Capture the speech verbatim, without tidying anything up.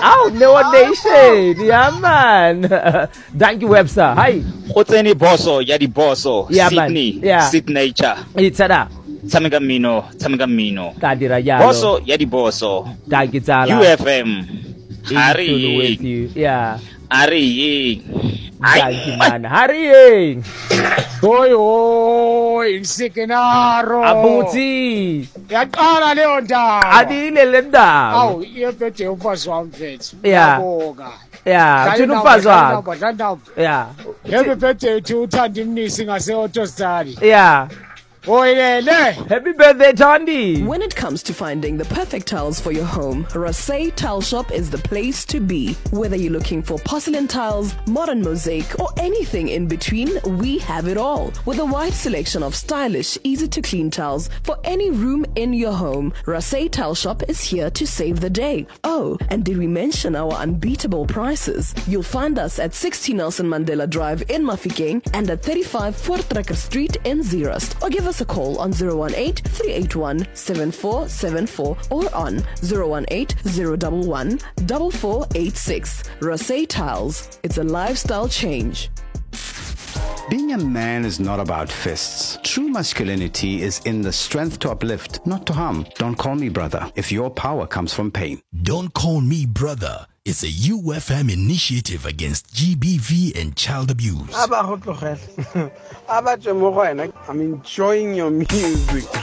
Ow, no nation. Yeah, man. Thank you, Webster. Hi. Hotseni boso, ya di boso. Yeah, Sydney. man. Yeah. Signature. It's that. Tsamega mino, tsamega mino. Kadira yalo. Boso, ya di boso. Thank you, Tala. U F M. Hari. With you. Yeah. Hari. Thank you, man. Hari. Hoy hoy Nsikenaro Abuti yaqala leyo ndaba adile le ndaba awu yebethe umfazi wami mfethu yeah yabonga yeah thina umfazi wakho yeah yebethe uthi uthanda imnisi ngase autostadi yeah. Happy birthday, Tondi! When it comes to finding the perfect tiles for your home, Rasay Tile Shop is the place to be. Whether you're looking for porcelain tiles, modern mosaic, or anything in between, we have it all. With a wide selection of stylish, easy-to-clean tiles for any room in your home, Rasay Tile Shop is here to save the day. Oh, and did we mention our unbeatable prices? You'll find us at sixty Nelson Mandela Drive in Mafikeng and at thirty-five Voortrekker Street in Zeerust. Or give us a call on zero one eight, three eight one, seven four seven four or on zero one eight, zero one one, four four eight six. Rasay Tiles. It's a lifestyle change. Being a man is not about fists. True masculinity is in the strength to uplift, not to harm. Don't call me brother if your power comes from pain. Don't call me brother. It's a U F M initiative against G B V and child abuse. I'm enjoying your music.